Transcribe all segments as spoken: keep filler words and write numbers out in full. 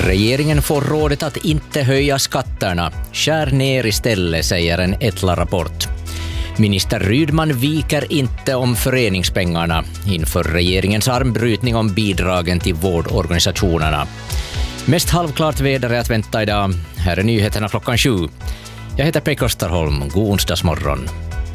Regeringen får rådet att inte höja skatterna. Skär ner istället, säger en Etla-rapport. Minister Rydman viker inte om föreningspengarna inför regeringens armbrytning om bidragen till vårdorganisationerna. Mest halvklart väder är att vänta idag. Här är nyheterna klockan sju. Jag heter Pekka Österholm. God onsdagsmorgon.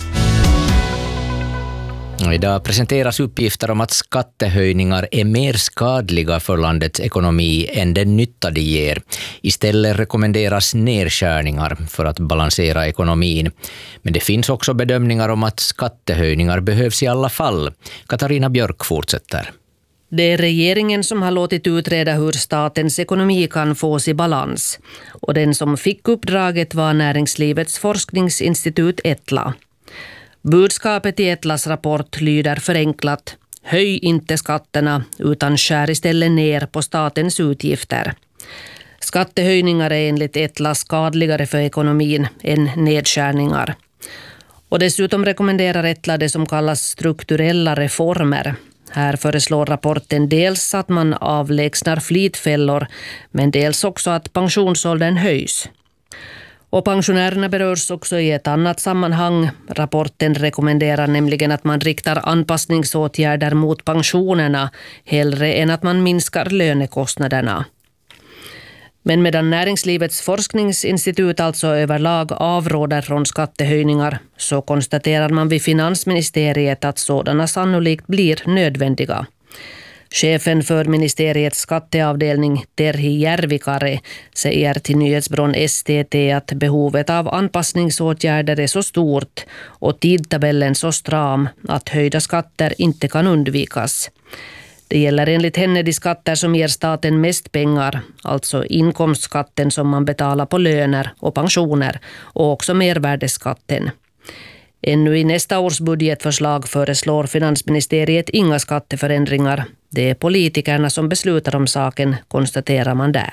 Idag presenteras uppgifter om att skattehöjningar är mer skadliga för landets ekonomi än den nytta de ger. Istället rekommenderas nedskärningar för att balansera ekonomin. Men det finns också bedömningar om att skattehöjningar behövs i alla fall. Katarina Björk fortsätter. Det är regeringen som har låtit utreda hur statens ekonomi kan fås i balans. Och den som fick uppdraget var Näringslivets forskningsinstitut Etla. Budskapet i Etlas rapport lyder förenklat: höj inte skatterna utan skär istället ner på statens utgifter. Skattehöjningar är enligt Etla skadligare för ekonomin än nedskärningar. Och dessutom rekommenderar Etla det som kallas strukturella reformer. Här föreslår rapporten dels att man avlägsnar flitfällor, men dels också att pensionsåldern höjs. Och pensionärerna berörs också i ett annat sammanhang. Rapporten rekommenderar nämligen att man riktar anpassningsåtgärder mot pensionerna hellre än att man minskar lönekostnaderna. Men medan Näringslivets forskningsinstitut alltså överlag avråder från skattehöjningar, så konstaterar man vid Finansministeriet att sådana sannolikt blir nödvändiga. Chefen för ministeriets skatteavdelning Terhi Järvikare säger till nyhetsbron S T T att behovet av anpassningsåtgärder är så stort och tidtabellen så stram att höjda skatter inte kan undvikas. Det gäller enligt henne de skatter som ger staten mest pengar, alltså inkomstskatten som man betalar på löner och pensioner och också mervärdesskatten. Ännu i nästa års budgetförslag föreslår Finansministeriet inga skatteförändringar. Det är politikerna som beslutar om saken, konstaterar man där.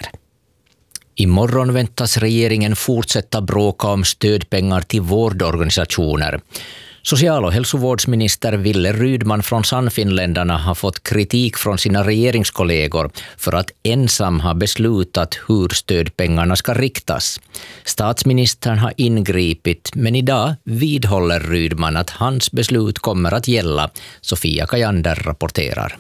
Imorgon väntas regeringen fortsätta bråka om stödpengar till vårdorganisationer. Social- och hälsovårdsminister Wille Rydman från Sannfinländarna har fått kritik från sina regeringskollegor för att ensam ha beslutat hur stödpengarna ska riktas. Statsministern har ingripit, men idag vidhåller Rydman att hans beslut kommer att gälla. Sofia Kajander rapporterar.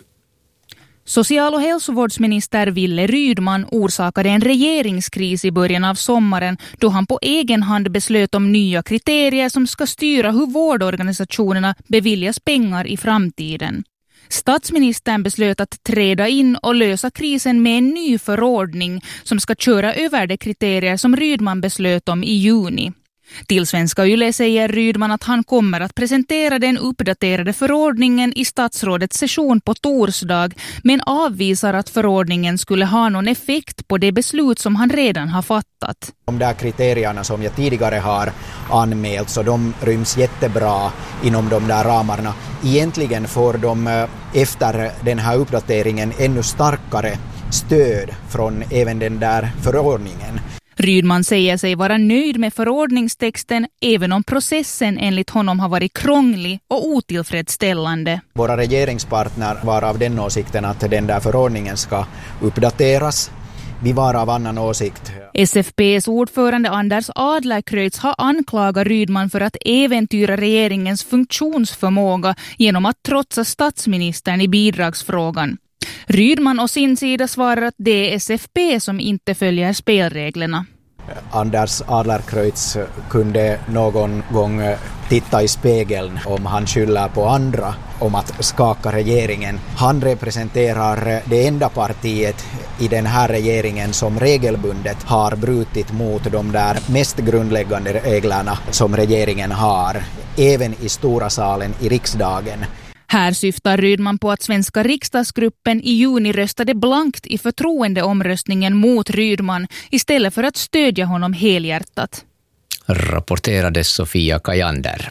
Social- och hälsovårdsminister Wille Rydman orsakade en regeringskris i början av sommaren då han på egen hand beslöt om nya kriterier som ska styra hur vårdorganisationerna beviljas pengar i framtiden. Statsministern beslöt att träda in och lösa krisen med en ny förordning som ska köra över de kriterier som Rydman beslöt om i juni. Till Svenska Yle säger Rydman att han kommer att presentera den uppdaterade förordningen i statsrådets session på torsdag, men avvisar att förordningen skulle ha någon effekt på det beslut som han redan har fattat. De där kriterierna som jag tidigare har anmält, så de ryms jättebra inom de där ramarna. Egentligen får de efter den här uppdateringen ännu starkare stöd från även den där förordningen. Rydman säger sig vara nöjd med förordningstexten även om processen enligt honom har varit krånglig och otillfredsställande. Våra regeringspartner var av den åsikten att den där förordningen ska uppdateras. Vi var av annan åsikt. S F P:s ordförande Anders Adlercreutz har anklagat Rydman för att äventyra regeringens funktionsförmåga genom att trotsa statsministern i bidragsfrågan. Rydman och sin sida svarar att det är S F P som inte följer spelreglerna. Anders Adlercreutz kunde någon gång titta i spegeln om han skyller på andra om att skaka regeringen. Han representerar det enda partiet i den här regeringen som regelbundet har brutit mot de där mest grundläggande reglerna som regeringen har, även i stora salen i riksdagen. Här syftar Rydman på att svenska riksdagsgruppen i juni röstade blankt i förtroendeomröstningen mot Rydman istället för att stödja honom helhjärtat. Rapporterade Sofia Kajander.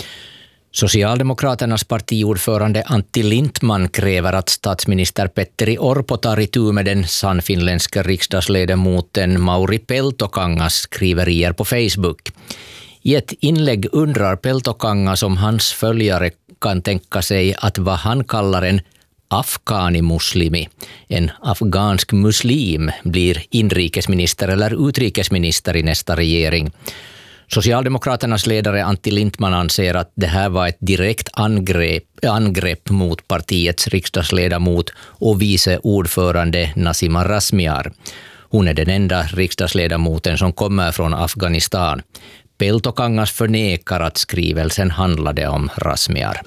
Socialdemokraternas partiordförande Antti Lindtman kräver att statsminister Petteri Orpo tar itu med den sannfinländska riksdagsledamoten Mauri Peltokangas skriverier på Facebook. I ett inlägg undrar Peltokangas om hans följare kan tänka sig att vad han kallar en afghani-muslimi, en afghansk muslim, blir inrikesminister eller utrikesminister i nästa regering. Socialdemokraternas ledare Antti Lindman anser att det här var ett direkt angrepp, angrepp mot partiets riksdagsledamot och vice ordförande Nazima Razmyar. Hon är den enda riksdagsledamoten som kommer från Afghanistan. Peltokangas förnekar att skrivelsen handlade om Razmyar.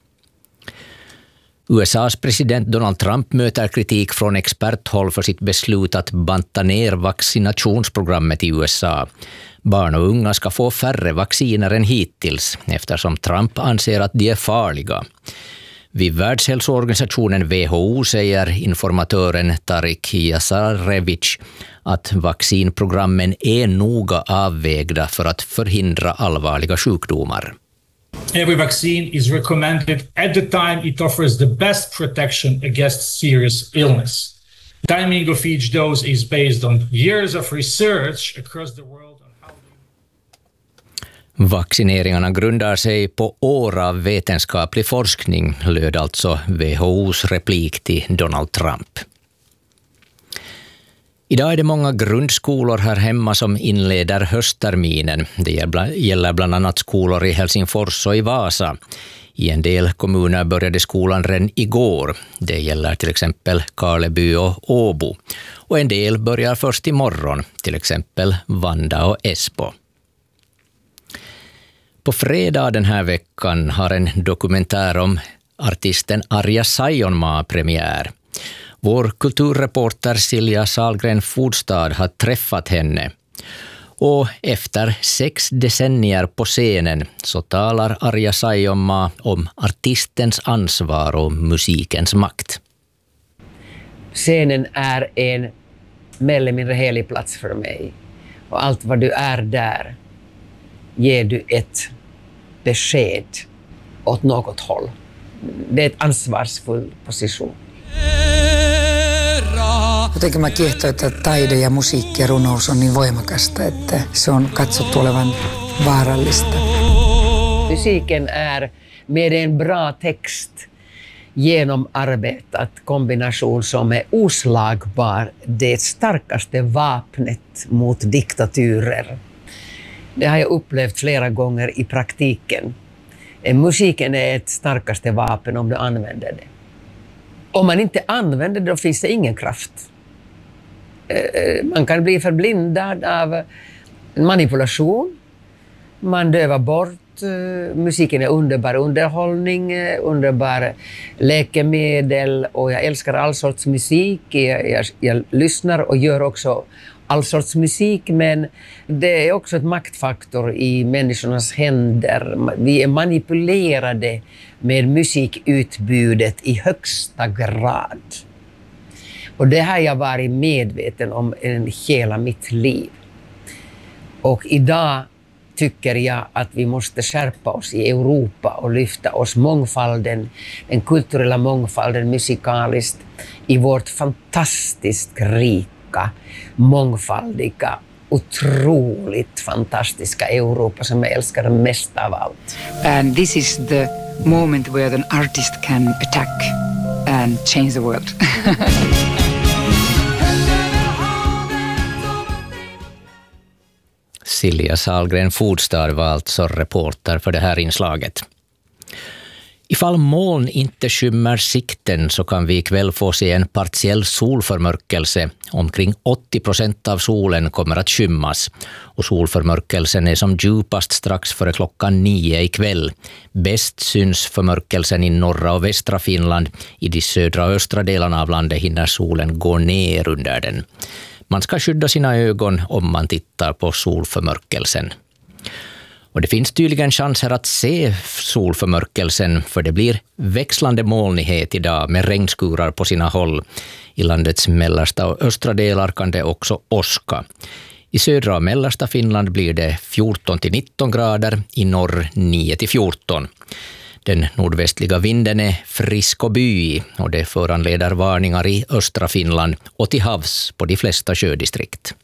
U S A:s president Donald Trump möter kritik från experthåll för sitt beslut att banta ner vaccinationsprogrammet i U S A. Barn och unga ska få färre vacciner än hittills eftersom Trump anser att de är farliga. Vid Världshälsoorganisationen W H O säger informatören Tarik Jasarevic att vaccinprogrammen är noga avvägda för att förhindra allvarliga sjukdomar. Every vaccine is recommended at the time it offers the best protection against serious illness. Timing of each dose is based on years of research across the world. Vaccineringarna grundar sig på år av vetenskaplig forskning, löd alltså W H O:s replik till Donald Trump. Idag är det många grundskolor här hemma som inleder höstterminen. Det gäller bland annat skolor i Helsingfors och i Vasa. I en del kommuner började skolan redan igår. Det gäller till exempel Karleby och Åbo. Och en del börjar först imorgon, till exempel Vanda och Esbo. På fredag den här veckan har en dokumentär om artisten Arja Saijonmaa premiär. Vår kulturreporter Silja Sahlgren Fodstad har träffat henne. Och efter sex decennier på scenen så talar Arja Saijonmaa om artistens ansvar och musikens makt. Scenen är en mer eller mindre helig plats för mig. Och allt vad du är där ger du ett besked åt något håll. Det är ett ansvarsfull position. Jotenkin mä kiehtoin, että taide ja musiikki ja runous on niin voimakasta, että se on katsottu olevan vaarallista. Musiken är med en bra text genomarbetat kombination som är oslagbar, det starkaste vapnet mot diktaturer. Det har jag upplevt flera gånger i praktiken. Musiken är ett starkaste vapen om du använder det. Om man inte använder det, då finns det ingen kraft. Man kan bli förblindad av manipulation. Man dövar bort. Musiken är underbar underhållning, underbar läkemedel och jag älskar all sorts musik. Jag, jag, jag lyssnar och gör också all sorts musik, men det är också ett maktfaktor i människornas händer. Vi är manipulerade med musikutbudet i högsta grad. Och det har jag varit medveten om en hela mitt liv. Och idag tycker jag att vi måste skärpa oss i Europa och lyfta oss mångfalden, den kulturella mångfalden musikaliskt i vårt fantastiskt rika, mångfaldiga, otroligt fantastiska Europa som jag älskar mest av allt. And this is the moment where an artist can attack and change the world. Silja Sahlgren Fodstad var alltså reporter för det här inslaget. Ifall moln inte skymmer sikten så kan vi ikväll få se en partiell solförmörkelse. Omkring åttio procent av solen kommer att skymmas. Och solförmörkelsen är som djupast strax före klockan nio ikväll. Bäst syns förmörkelsen i norra och västra Finland. I de södra och östra delarna av landet hinner solen gå ner under den. Man ska skydda sina ögon om man tittar på solförmörkelsen. Och det finns tydligen chanser att se solförmörkelsen, för det blir växlande molnighet idag med regnskurar på sina håll. I landets mellersta och östra delar kan det också åska. I södra och mellersta Finland blir det fjorton till nitton grader, i norr nio till fjorton. Den nordvästliga vinden är frisk och byig och det föranleder varningar i östra Finland och till havs på de flesta sjödistrikt.